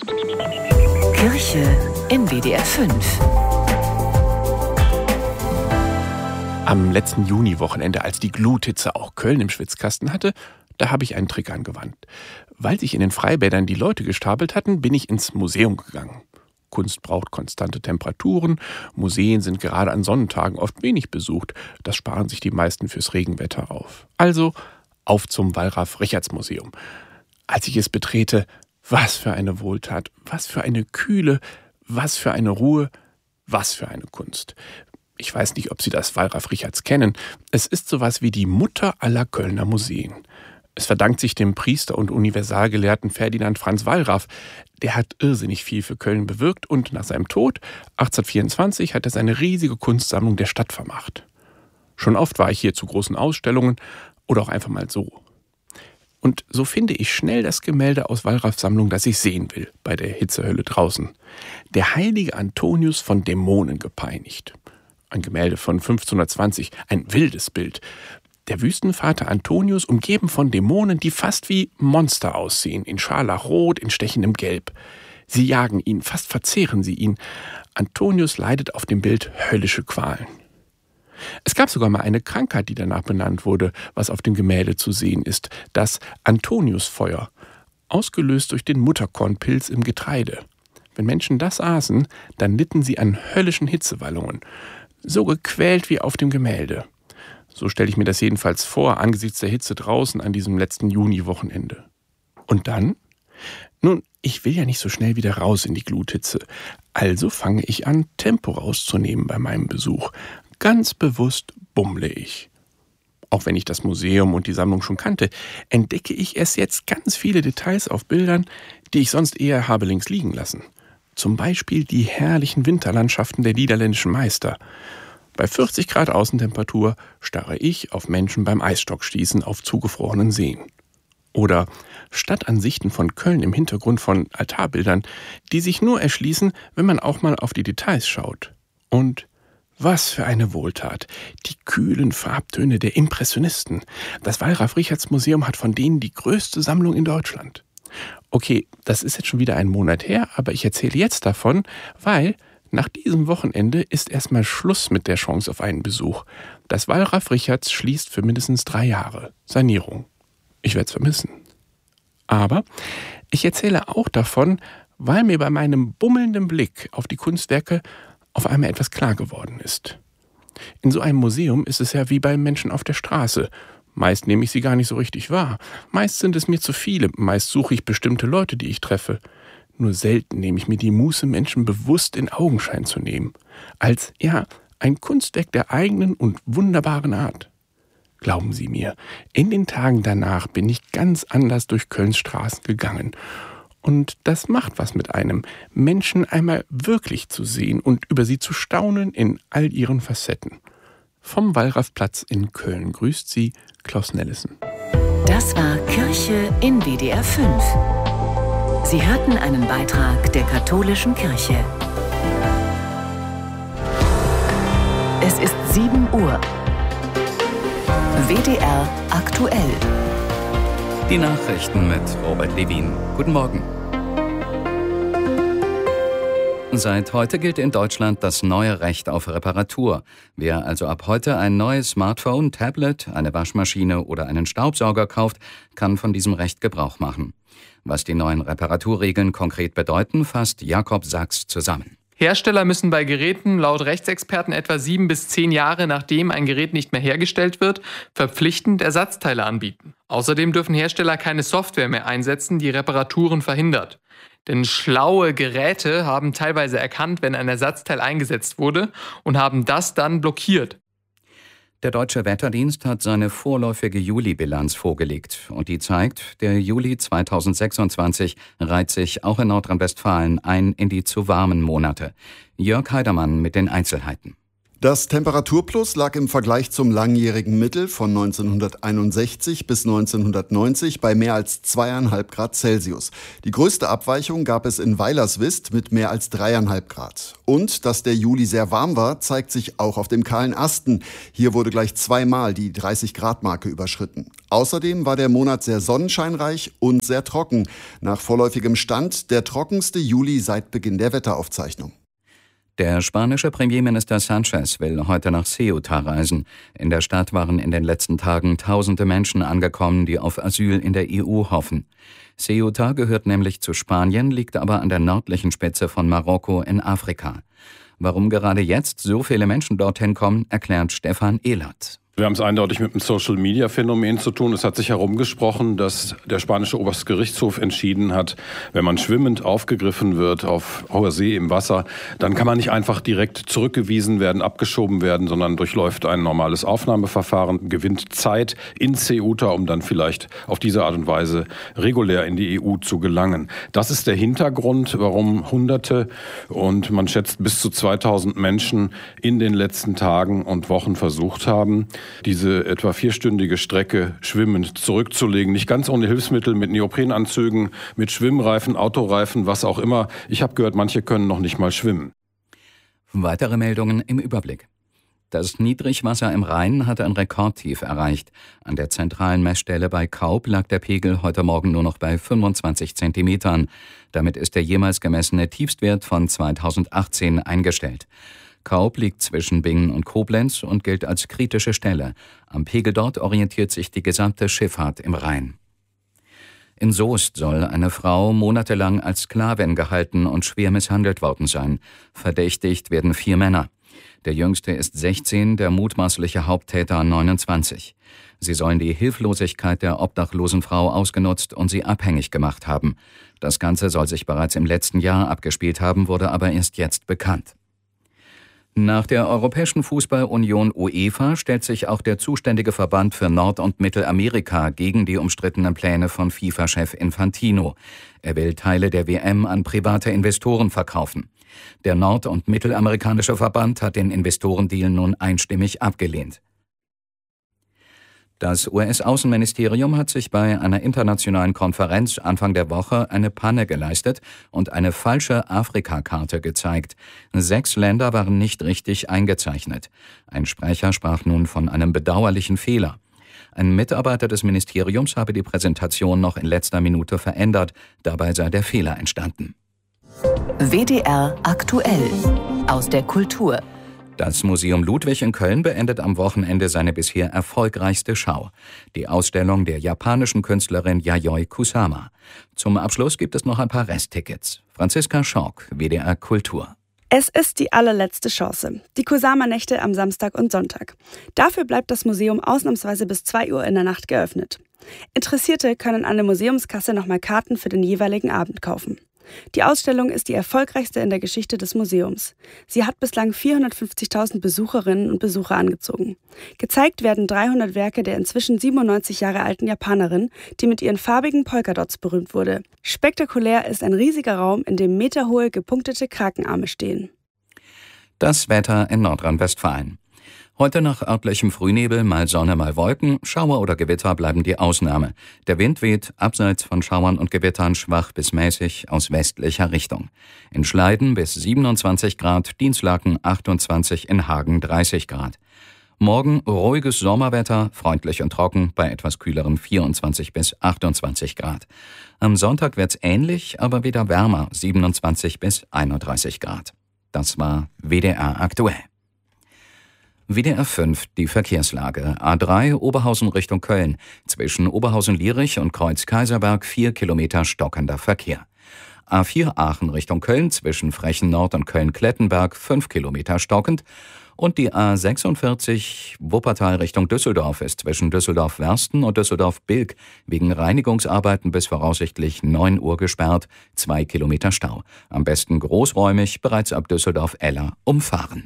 Kirche in WDR 5. Am letzten Juniwochenende, als die Gluthitze auch Köln im Schwitzkasten hatte, da habe ich einen Trick angewandt. Weil sich in den Freibädern die Leute gestapelt hatten, bin ich ins Museum gegangen. Kunst braucht konstante Temperaturen. Museen sind gerade an Sonnentagen oft wenig besucht. Das sparen sich die meisten fürs Regenwetter auf. Also auf zum Wallraf-Richartz-Museum. Als ich es betrete, was für eine Wohltat, was für eine Kühle, was für eine Ruhe, was für eine Kunst. Ich weiß nicht, ob Sie das Wallraf-Richartz kennen. Es ist sowas wie die Mutter aller Kölner Museen. Es verdankt sich dem Priester und Universalgelehrten Ferdinand Franz Wallraf. Der hat irrsinnig viel für Köln bewirkt und nach seinem Tod, 1824, hat er seine riesige Kunstsammlung der Stadt vermacht. Schon oft war ich hier zu großen Ausstellungen oder auch einfach mal so. Und so finde ich schnell das Gemälde aus Wallrafs Sammlung, das ich sehen will, bei der Hitzehölle draußen. Der heilige Antonius von Dämonen gepeinigt. Ein Gemälde von 1520, ein wildes Bild. Der Wüstenvater Antonius, umgeben von Dämonen, die fast wie Monster aussehen, in Scharlachrot, in stechendem Gelb. Sie jagen ihn, fast verzehren sie ihn. Antonius leidet auf dem Bild höllische Qualen. Es gab sogar mal eine Krankheit, die danach benannt wurde, was auf dem Gemälde zu sehen ist, das Antoniusfeuer, ausgelöst durch den Mutterkornpilz im Getreide. Wenn Menschen das aßen, dann litten sie an höllischen Hitzewallungen, so gequält wie auf dem Gemälde. So stelle ich mir das jedenfalls vor, angesichts der Hitze draußen an diesem letzten Juniwochenende. Und dann? Nun, ich will ja nicht so schnell wieder raus in die Gluthitze. Also fange ich an, Tempo rauszunehmen bei meinem Besuch. Ganz bewusst bummle ich. Auch wenn ich das Museum und die Sammlung schon kannte, entdecke ich erst jetzt ganz viele Details auf Bildern, die ich sonst eher habe links liegen lassen. Zum Beispiel die herrlichen Winterlandschaften der niederländischen Meister. Bei 40 Grad Außentemperatur starre ich auf Menschen beim Eisstockschießen auf zugefrorenen Seen. Oder Stadtansichten von Köln im Hintergrund von Altarbildern, die sich nur erschließen, wenn man auch mal auf die Details schaut. Und was für eine Wohltat! Die kühlen Farbtöne der Impressionisten. Das Wallraf-Richartz-Museum hat von denen die größte Sammlung in Deutschland. Okay, das ist jetzt schon wieder einen Monat her, aber ich erzähle jetzt davon, weil nach diesem Wochenende ist erstmal Schluss mit der Chance auf einen Besuch. Das Wallraf-Richartz schließt für mindestens 3 Jahre. Sanierung. Ich werde es vermissen. Aber ich erzähle auch davon, weil mir bei meinem bummelnden Blick auf die Kunstwerke auf einmal etwas klar geworden ist. In so einem Museum ist es ja wie bei Menschen auf der Straße. Meist nehme ich sie gar nicht so richtig wahr. Meist sind es mir zu viele. Meist suche ich bestimmte Leute, die ich treffe. Nur selten nehme ich mir die Muße, Menschen bewusst in Augenschein zu nehmen. Als, ja, ein Kunstwerk der eigenen und wunderbaren Art. Glauben Sie mir, in den Tagen danach bin ich ganz anders durch Kölns Straßen gegangen. Und das macht was mit einem, Menschen einmal wirklich zu sehen und über sie zu staunen in all ihren Facetten. Vom Wallrafplatz in Köln grüßt Sie Klaus Nellison. Das war Kirche in WDR 5. Sie hörten einen Beitrag der katholischen Kirche. Es ist 7 Uhr. WDR aktuell. Die Nachrichten mit Robert Levin. Guten Morgen. Seit heute gilt in Deutschland das neue Recht auf Reparatur. Wer also ab heute ein neues Smartphone, Tablet, eine Waschmaschine oder einen Staubsauger kauft, kann von diesem Recht Gebrauch machen. Was die neuen Reparaturregeln konkret bedeuten, fasst Jakob Sachs zusammen. Hersteller müssen bei Geräten laut Rechtsexperten etwa 7 bis 10 Jahre, nachdem ein Gerät nicht mehr hergestellt wird, verpflichtend Ersatzteile anbieten. Außerdem dürfen Hersteller keine Software mehr einsetzen, die Reparaturen verhindert. Denn schlaue Geräte haben teilweise erkannt, wenn ein Ersatzteil eingesetzt wurde und haben das dann blockiert. Der Deutsche Wetterdienst hat seine vorläufige Juli-Bilanz vorgelegt. Und die zeigt, der Juli 2026 reiht sich auch in Nordrhein-Westfalen ein in die zu warmen Monate. Jörg Heidermann mit den Einzelheiten. Das Temperaturplus lag im Vergleich zum langjährigen Mittel von 1961 bis 1990 bei mehr als 2,5 Grad Celsius. Die größte Abweichung gab es in Weilerswist mit mehr als 3,5 Grad. Und dass der Juli sehr warm war, zeigt sich auch auf dem kahlen Asten. Hier wurde gleich zweimal die 30-Grad-Marke überschritten. Außerdem war der Monat sehr sonnenscheinreich und sehr trocken. Nach vorläufigem Stand der trockenste Juli seit Beginn der Wetteraufzeichnung. Der spanische Premierminister Sánchez will heute nach Ceuta reisen. In der Stadt waren in den letzten Tagen tausende Menschen angekommen, die auf Asyl in der EU hoffen. Ceuta gehört nämlich zu Spanien, liegt aber an der nördlichen Spitze von Marokko in Afrika. Warum gerade jetzt so viele Menschen dorthin kommen, erklärt Stefan Ehlert. Wir haben es eindeutig mit einem Social-Media-Phänomen zu tun. Es hat sich herumgesprochen, dass der spanische Obergerichtshof entschieden hat, wenn man schwimmend aufgegriffen wird auf hoher See im Wasser, dann kann man nicht einfach direkt zurückgewiesen werden, abgeschoben werden, sondern durchläuft ein normales Aufnahmeverfahren, gewinnt Zeit in Ceuta, um dann vielleicht auf diese Art und Weise regulär in die EU zu gelangen. Das ist der Hintergrund, warum Hunderte und man schätzt bis zu 2000 Menschen in den letzten Tagen und Wochen versucht haben, diese etwa 4-stündige Strecke schwimmend zurückzulegen. Nicht ganz ohne Hilfsmittel, mit Neoprenanzügen, mit Schwimmreifen, Autoreifen, was auch immer. Ich habe gehört, manche können noch nicht mal schwimmen. Weitere Meldungen im Überblick. Das Niedrigwasser im Rhein hat ein Rekordtief erreicht. An der zentralen Messstelle bei Kaub lag der Pegel heute Morgen nur noch bei 25 Zentimetern. Damit ist der jemals gemessene Tiefstwert von 2018 eingestellt. Kaub liegt zwischen Bingen und Koblenz und gilt als kritische Stelle. Am Pegel dort orientiert sich die gesamte Schifffahrt im Rhein. In Soest soll eine Frau monatelang als Sklavin gehalten und schwer misshandelt worden sein. Verdächtigt werden 4 Männer. Der jüngste ist 16, der mutmaßliche Haupttäter 29. Sie sollen die Hilflosigkeit der obdachlosen Frau ausgenutzt und sie abhängig gemacht haben. Das Ganze soll sich bereits im letzten Jahr abgespielt haben, wurde aber erst jetzt bekannt. Nach der Europäischen Fußballunion UEFA stellt sich auch der zuständige Verband für Nord- und Mittelamerika gegen die umstrittenen Pläne von FIFA-Chef Infantino. Er will Teile der WM an private Investoren verkaufen. Der nord- und mittelamerikanische Verband hat den Investorendeal nun einstimmig abgelehnt. Das US-Außenministerium hat sich bei einer internationalen Konferenz Anfang der Woche eine Panne geleistet und eine falsche Afrika-Karte gezeigt. 6 Länder waren nicht richtig eingezeichnet. Ein Sprecher sprach nun von einem bedauerlichen Fehler. Ein Mitarbeiter des Ministeriums habe die Präsentation noch in letzter Minute verändert. Dabei sei der Fehler entstanden. WDR aktuell aus der Kultur. Das Museum Ludwig in Köln beendet am Wochenende seine bisher erfolgreichste Schau. Die Ausstellung der japanischen Künstlerin Yayoi Kusama. Zum Abschluss gibt es noch ein paar Resttickets. Franziska Schork, WDR Kultur. Es ist die allerletzte Chance. Die Kusama-Nächte am Samstag und Sonntag. Dafür bleibt das Museum ausnahmsweise bis 2 Uhr in der Nacht geöffnet. Interessierte können an der Museumskasse nochmal Karten für den jeweiligen Abend kaufen. Die Ausstellung ist die erfolgreichste in der Geschichte des Museums. Sie hat bislang 450.000 Besucherinnen und Besucher angezogen. Gezeigt werden 300 Werke der inzwischen 97 Jahre alten Japanerin, die mit ihren farbigen Polkadots berühmt wurde. Spektakulär ist ein riesiger Raum, in dem meterhohe gepunktete Krakenarme stehen. Das Wetter in Nordrhein-Westfalen. Heute nach örtlichem Frühnebel, mal Sonne, mal Wolken, Schauer oder Gewitter bleiben die Ausnahme. Der Wind weht, abseits von Schauern und Gewittern, schwach bis mäßig aus westlicher Richtung. In Schleiden bis 27 Grad, Dinslaken 28, in Hagen 30 Grad. Morgen ruhiges Sommerwetter, freundlich und trocken, bei etwas kühleren 24 bis 28 Grad. Am Sonntag wird's ähnlich, aber wieder wärmer, 27 bis 31 Grad. Das war WDR aktuell. WDR 5, die Verkehrslage. A3 Oberhausen Richtung Köln. Zwischen Oberhausen-Lierich und Kreuz-Kaiserberg 4 Kilometer stockender Verkehr. A4 Aachen Richtung Köln zwischen Frechen Nord und Köln-Klettenberg 5 Kilometer stockend. Und die A46 Wuppertal Richtung Düsseldorf ist zwischen Düsseldorf-Wersten und Düsseldorf-Bilk wegen Reinigungsarbeiten bis voraussichtlich 9 Uhr gesperrt, 2 Kilometer Stau. Am besten großräumig bereits ab Düsseldorf-Eller umfahren.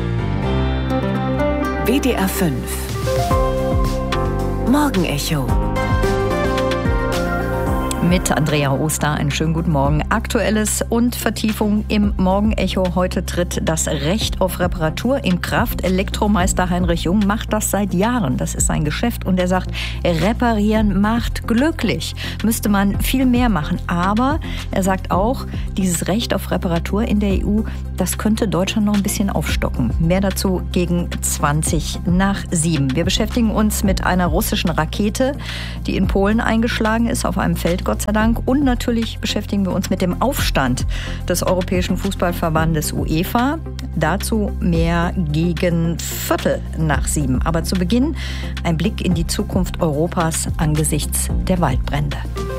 WDR 5 Morgenecho. Mit Andrea Oster, einen schönen guten Morgen. Aktuelles und Vertiefung im Morgenecho. Heute tritt das Recht auf Reparatur in Kraft. Elektromeister Heinrich Jung macht das seit Jahren. Das ist sein Geschäft und er sagt, reparieren macht glücklich. Müsste man viel mehr machen. Aber er sagt auch, dieses Recht auf Reparatur in der EU, das könnte Deutschland noch ein bisschen aufstocken. Mehr dazu gegen 6:20. Wir beschäftigen uns mit einer russischen Rakete, die in Polen eingeschlagen ist, auf einem Feld, Gott sei Dank. Und natürlich beschäftigen wir uns mit dem Aufstand des Europäischen Fußballverbandes UEFA. Dazu mehr gegen 6:15. Aber zu Beginn ein Blick in die Zukunft Europas angesichts der Waldbrände.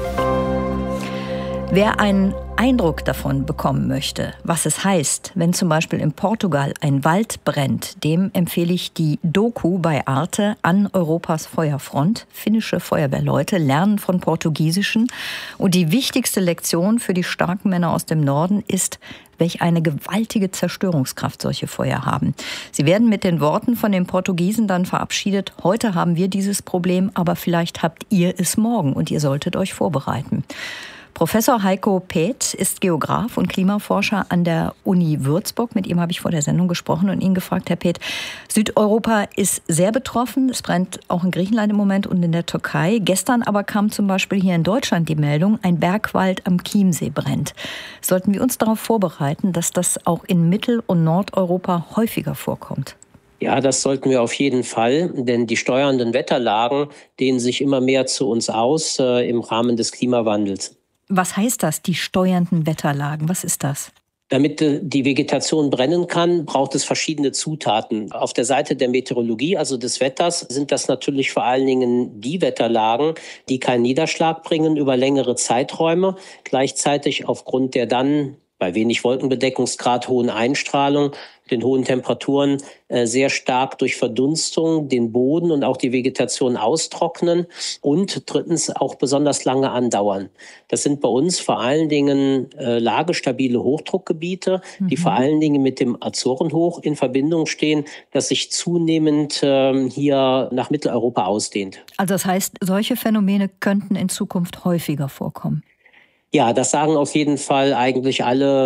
Wer einen Eindruck davon bekommen möchte, was es heißt, wenn zum Beispiel in Portugal ein Wald brennt, dem empfehle ich die Doku bei Arte an Europas Feuerfront. Finnische Feuerwehrleute lernen von Portugiesischen. Und die wichtigste Lektion für die starken Männer aus dem Norden ist, welch eine gewaltige Zerstörungskraft solche Feuer haben. Sie werden mit den Worten von den Portugiesen dann verabschiedet. Heute haben wir dieses Problem, aber vielleicht habt ihr es morgen und ihr solltet euch vorbereiten. Professor Heiko Peth ist Geograf und Klimaforscher an der Uni Würzburg. Mit ihm habe ich vor der Sendung gesprochen und ihn gefragt, Herr Peth, Südeuropa ist sehr betroffen. Es brennt auch in Griechenland im Moment und in der Türkei. Gestern aber kam zum Beispiel hier in Deutschland die Meldung, ein Bergwald am Chiemsee brennt. Sollten wir uns darauf vorbereiten, dass das auch in Mittel- und Nordeuropa häufiger vorkommt? Ja, das sollten wir auf jeden Fall, denn die steuernden Wetterlagen dehnen sich immer mehr zu uns aus im Rahmen des Klimawandels. Was heißt das, die steuernden Wetterlagen? Was ist das? Damit die Vegetation brennen kann, braucht es verschiedene Zutaten. Auf der Seite der Meteorologie, also des Wetters, sind das natürlich vor allen Dingen die Wetterlagen, die keinen Niederschlag bringen über längere Zeiträume. Gleichzeitig aufgrund der dann bei wenig Wolkenbedeckungsgrad hohen Einstrahlung, den hohen Temperaturen sehr stark durch Verdunstung den Boden und auch die Vegetation austrocknen und drittens auch besonders lange andauern. Das sind bei uns vor allen Dingen lagestabile Hochdruckgebiete, die vor allen Dingen mit dem Azorenhoch in Verbindung stehen, das sich zunehmend hier nach Mitteleuropa ausdehnt. Also das heißt, solche Phänomene könnten in Zukunft häufiger vorkommen? Ja, das sagen auf jeden Fall eigentlich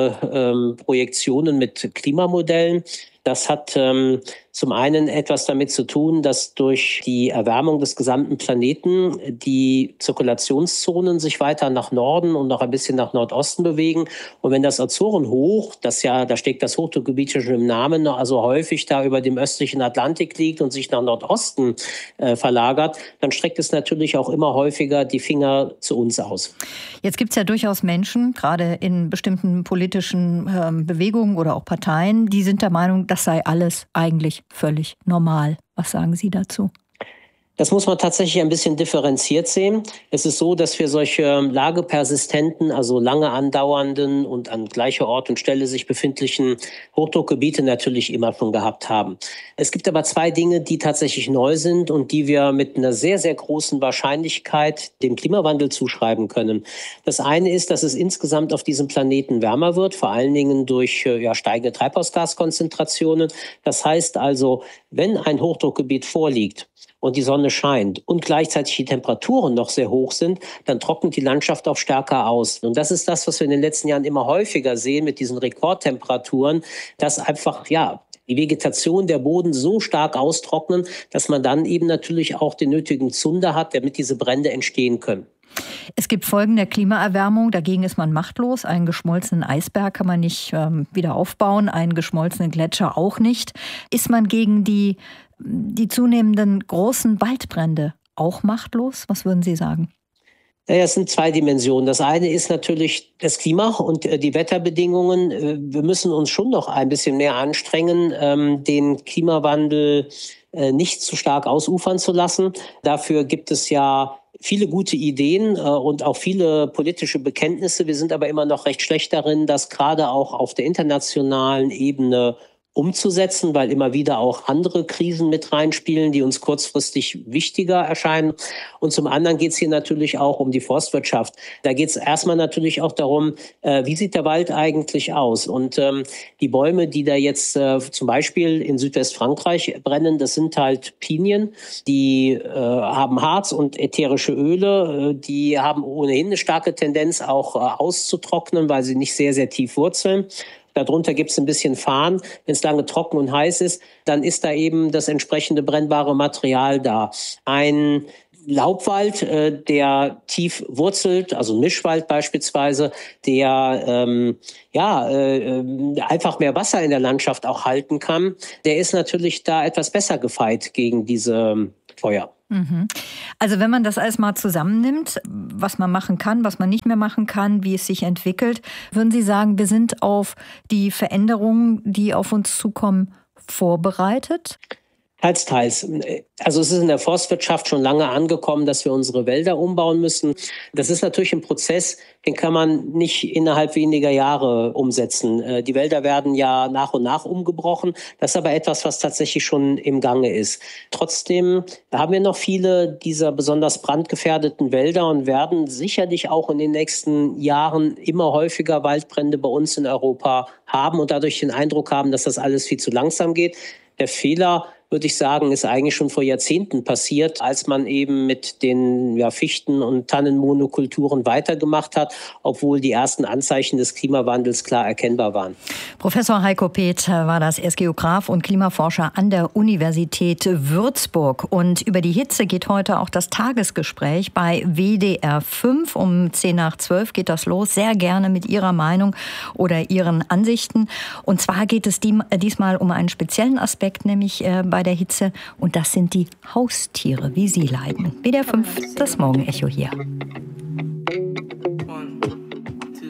alle Projektionen mit Klimamodellen. Das hat zum einen etwas damit zu tun, dass durch die Erwärmung des gesamten Planeten die Zirkulationszonen sich weiter nach Norden und noch ein bisschen nach Nordosten bewegen. Und wenn das Azorenhoch, da steckt das Hochdruckgebiet schon im Namen, also häufig da über dem östlichen Atlantik liegt und sich nach Nordosten verlagert, dann streckt es natürlich auch immer häufiger die Finger zu uns aus. Jetzt gibt es ja durchaus Menschen, gerade in bestimmten politischen Bewegungen oder auch Parteien, die sind der Meinung, das sei alles eigentlich völlig normal. Was sagen Sie dazu? Das muss man tatsächlich ein bisschen differenziert sehen. Es ist so, dass wir solche lagepersistenten, also lange andauernden und an gleicher Ort und Stelle sich befindlichen Hochdruckgebiete natürlich immer schon gehabt haben. Es gibt aber zwei Dinge, die tatsächlich neu sind und die wir mit einer sehr, sehr großen Wahrscheinlichkeit dem Klimawandel zuschreiben können. Das eine ist, dass es insgesamt auf diesem Planeten wärmer wird, vor allen Dingen durch steigende Treibhausgaskonzentrationen. Das heißt also, wenn ein Hochdruckgebiet vorliegt, und die Sonne scheint und gleichzeitig die Temperaturen noch sehr hoch sind, dann trocknet die Landschaft auch stärker aus. Und das ist das, was wir in den letzten Jahren immer häufiger sehen mit diesen Rekordtemperaturen, dass einfach, die Vegetation, der Boden so stark austrocknen, dass man dann eben natürlich auch den nötigen Zunder hat, damit diese Brände entstehen können. Es gibt Folgen der Klimaerwärmung, dagegen ist man machtlos. Einen geschmolzenen Eisberg kann man nicht wieder aufbauen, einen geschmolzenen Gletscher auch nicht. Ist man gegen die zunehmenden großen Waldbrände auch machtlos? Was würden Sie sagen? Naja, es sind zwei Dimensionen. Das eine ist natürlich das Klima und die Wetterbedingungen. Wir müssen uns schon noch ein bisschen mehr anstrengen, den Klimawandel nicht zu stark ausufern zu lassen. Dafür gibt es ja viele gute Ideen und auch viele politische Bekenntnisse. Wir sind aber immer noch recht schlecht darin, das gerade auch auf der internationalen Ebene umzusetzen, weil immer wieder auch andere Krisen mit reinspielen, die uns kurzfristig wichtiger erscheinen. Und zum anderen geht es hier natürlich auch um die Forstwirtschaft. Da geht es erstmal natürlich auch darum, wie sieht der Wald eigentlich aus? Und die Bäume, die da jetzt zum Beispiel in Südwestfrankreich brennen, das sind halt Pinien, die haben Harz und ätherische Öle, die haben ohnehin eine starke Tendenz auch auszutrocknen, weil sie nicht sehr, sehr tief wurzeln. Darunter gibt es ein bisschen Farn. Wenn es lange trocken und heiß ist, dann ist da eben das entsprechende brennbare Material da. Ein Laubwald, der tief wurzelt, also Mischwald beispielsweise, der einfach mehr Wasser in der Landschaft auch halten kann, der ist natürlich da etwas besser gefeit gegen diese Feuer. Also wenn man das alles mal zusammennimmt, was man machen kann, was man nicht mehr machen kann, wie es sich entwickelt, würden Sie sagen, wir sind auf die Veränderungen, die auf uns zukommen, vorbereitet? Teils. Also es ist in der Forstwirtschaft schon lange angekommen, dass wir unsere Wälder umbauen müssen. Das ist natürlich ein Prozess, den kann man nicht innerhalb weniger Jahre umsetzen. Die Wälder werden ja nach und nach umgebrochen. Das ist aber etwas, was tatsächlich schon im Gange ist. Trotzdem haben wir noch viele dieser besonders brandgefährdeten Wälder und werden sicherlich auch in den nächsten Jahren immer häufiger Waldbrände bei uns in Europa haben und dadurch den Eindruck haben, dass das alles viel zu langsam geht. Der Fehler, würde ich sagen, ist eigentlich schon vor Jahrzehnten passiert, als man eben mit den Fichten- und Tannenmonokulturen weitergemacht hat, obwohl die ersten Anzeichen des Klimawandels klar erkennbar waren. Professor Heiko Peeth war das. Er ist Geograf und Klimaforscher an der Universität Würzburg. Und über die Hitze geht heute auch das Tagesgespräch bei WDR 5. Um 10:10 geht das los. Sehr gerne mit Ihrer Meinung oder Ihren Ansichten. Und zwar geht es diesmal um einen speziellen Aspekt, nämlich bei der Hitze. Und das sind die Haustiere, wie sie leiden. WDR 5, das Morgenecho hier.